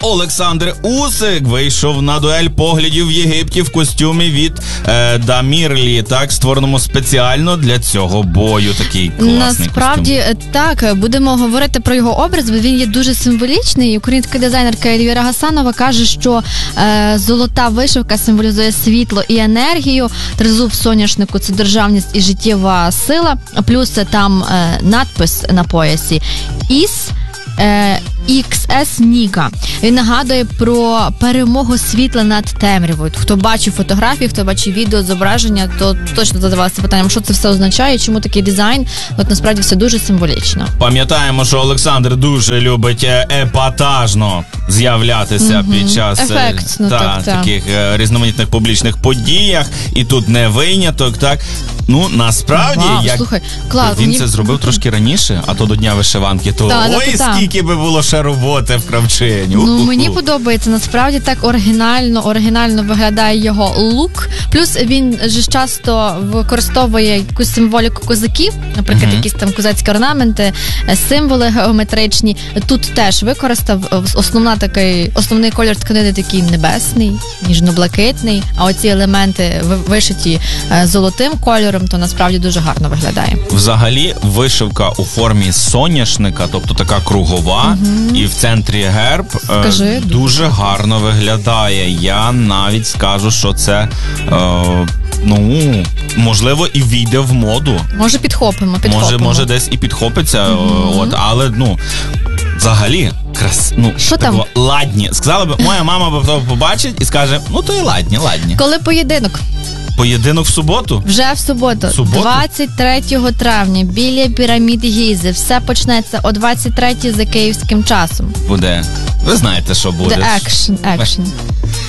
Олександр Усик вийшов на дуель поглядів в Єгипті в костюмі від Дамірлі, так, створеному спеціально для цього бою. Такий класний Насправді, костюм. Так, будемо говорити про його образ, бо він є дуже символічний. Українська дизайнерка Ельвіра Гасанова каже, що золота вишивка символізує світло і енергію, тризуб соняшнику – це державність і життєва сила, плюс там надпис на поясі «Іс XS Ніка». Він нагадує про перемогу світла над темрявою. Хто бачив фотографії, хто бачив відео, зображення, то точно задавався питанням, що це все означає, чому такий дизайн. От насправді все дуже символічно. Пам'ятаємо, що Олександр дуже любить епатажно з'являтися під час таких різноманітних публічних подіях. І тут не виняток, так? Ну, насправді, слухай, Клад, він це зробив трошки раніше, а то до Дня вишиванки, то скільки би було ще роботи в кравчині. Ну, мені подобається, насправді так оригінально виглядає його лук. Плюс він же часто використовує якусь символіку козаків, наприклад, якісь там козацькі орнаменти, символи геометричні. Тут теж використав основний кольор тканини такий небесний, ніжно-блакитний, а оці елементи вишиті золотим кольором, то насправді дуже гарно виглядає. Взагалі, вишивка у формі соняшника, тобто така кругова, і в центрі герб, дуже гарно виглядає. Я навіть скажу, що це, можливо, і війде в моду. Може, підхопимо. Може десь і підхопиться, але, взагалі, що там? Ладні. Сказала б, моя мама побачить і скаже, то і ладні. Коли поєдинок? Поєдинок в суботу? Вже в суботу. 23 травня біля пірамід Гізи. Все почнеться о 23 за київським часом. Буде. Ви знаєте, що буде. The action.